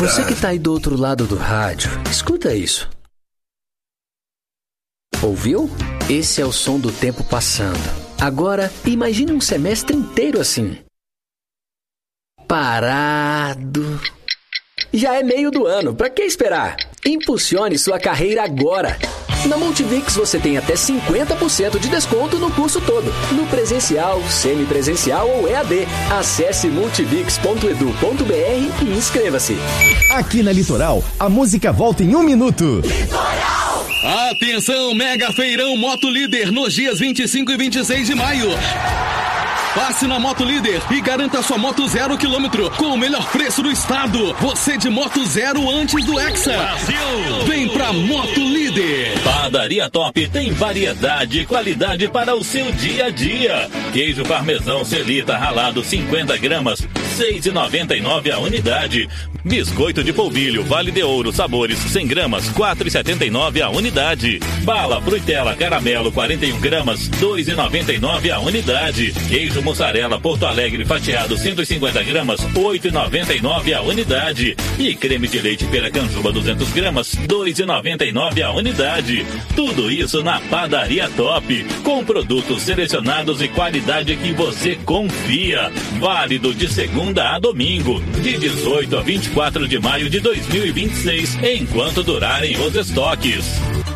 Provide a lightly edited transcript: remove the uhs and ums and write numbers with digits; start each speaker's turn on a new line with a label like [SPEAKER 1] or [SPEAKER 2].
[SPEAKER 1] Você que tá aí do outro lado do rádio, escuta isso. Ouviu? Esse é o som do tempo passando. Agora, imagine um semestre inteiro assim. Parado. Já é meio do ano, pra que esperar? Impulsione sua carreira agora. Na Multivix você tem até 50% de desconto no curso todo, no presencial, semipresencial ou EAD. Acesse multivix.edu.br e inscreva-se.
[SPEAKER 2] Aqui na Litoral, a música volta em 1 minuto.
[SPEAKER 3] Litoral! Atenção, Mega Feirão Moto Líder nos dias 25 e 26 de maio. Passe na Moto Líder e garanta sua moto 0 km com o melhor preço do estado. Você de moto zero antes do Hexa. Brasil! Vem pra Moto Líder.
[SPEAKER 4] Padaria Top tem variedade e qualidade para o seu dia a dia. Queijo parmesão Celita ralado 50 gramas, R$ 6,99 a unidade. Biscoito de polvilho Vale de Ouro sabores 100 gramas, R$ 4,79 a unidade. Bala Fruitela caramelo 41 gramas, R$ 2,99 a unidade. Queijo mussarela Porto Alegre fatiado 150 gramas, R$ 8,99 a unidade. E creme de leite Piracanjuba 200 gramas, R$ 2,99 a unidade. Tudo isso na Padaria Top, com produtos selecionados e qualidade que você confia. Válido de segunda a domingo, de 18 a 24 de maio de 2026, enquanto durarem os estoques.